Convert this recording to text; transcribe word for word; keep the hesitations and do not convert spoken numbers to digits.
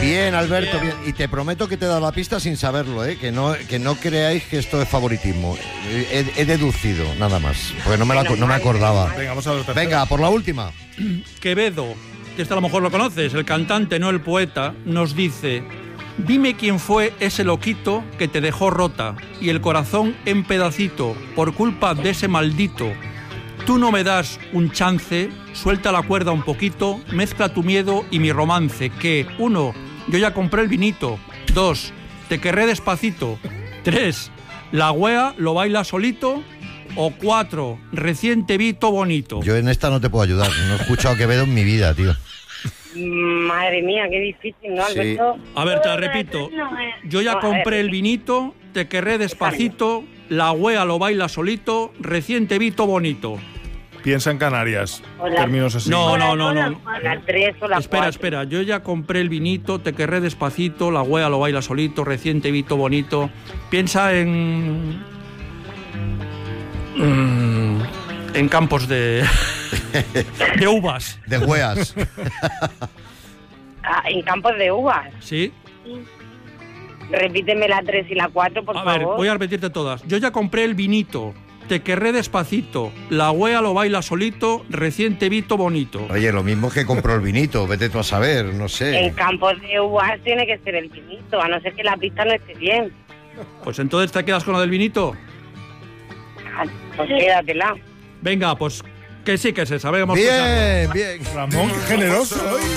Bien, Alberto, bien. Y te prometo que te he dado la pista sin saberlo, ¿eh? Que no, que no creáis que esto es favoritismo. He, he deducido, nada más, porque no me, la, no me acordaba. Venga, vamos a ver. Venga, por la última. Quevedo, que este a lo mejor lo conoces, el cantante, no el poeta, nos dice: dime quién fue ese loquito que te dejó rota y el corazón en pedacito por culpa de ese maldito. Tú no me das un chance, suelta la cuerda un poquito, mezcla tu miedo y mi romance, que, uno, yo ya compré el vinito, dos, te querré despacito, tres, la wea lo baila solito, o cuatro, recién te vi to bonito. Yo en esta no te puedo ayudar, no he escuchado Quevedo en mi vida, tío. Madre mía, qué difícil, ¿no, Alberto? Sí. A ver, te la repito. Yo ya compré el vinito, te querré despacito, la wea lo baila solito, recién te vi to bonito. Piensa en Canarias. Hola. Términos así. No, no, no, no. La tres o la Espera, cuatro. espera. Yo ya compré el vinito, te querré despacito, la wea lo baila solito, recién te vi to bonito. Piensa en... Mm, en campos de... de uvas. De hueas. Ah, en campos de uvas. ¿Sí? Repíteme la tres y la cuatro, por A favor. ver, voy a repetirte todas. Yo ya compré el vinito, te querré despacito, la wea lo baila solito, recién te vi to bonito. Oye, lo mismo que compró el vinito, vete tú a saber, no sé. En campos de uvas tiene que ser el vinito, a no ser que la pista no esté bien. Pues entonces te quedas con lo del vinito. Ah, pues quédatela. Venga, pues que sí que se sabe. Bien, bien. Ramón, qué generoso hoy.